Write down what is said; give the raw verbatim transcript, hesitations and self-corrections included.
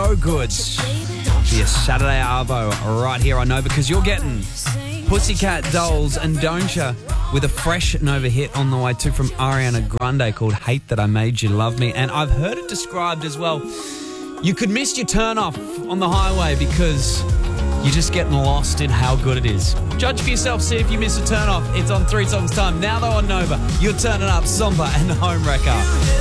so good. For your Saturday Arvo right here on Nova, because you're getting Pussycat Dolls and Don't Ya with a fresh Nova hit on the way too from Ariana Grande called Hate That I Made You Love Me. And I've heard it described as well. You could miss your turn off on the highway because you're just getting lost in how good it is. Judge for yourself, see if you miss a turn off. It's on Three Songs Time. Now though on Nova, you're turning up Somber and Homewrecker.